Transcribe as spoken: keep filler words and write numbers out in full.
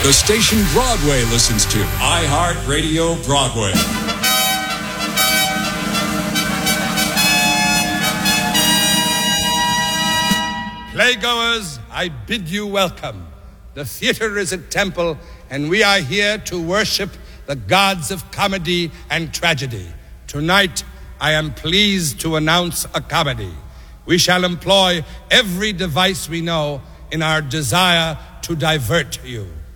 The station Broadway listens to. iHeartRadio Broadway. Playgoers, I bid you welcome. The theater is a temple, and we are here to worship the gods of comedy and tragedy. Tonight, I am pleased to announce a comedy. We shall employ every device we know in our desire to divert you.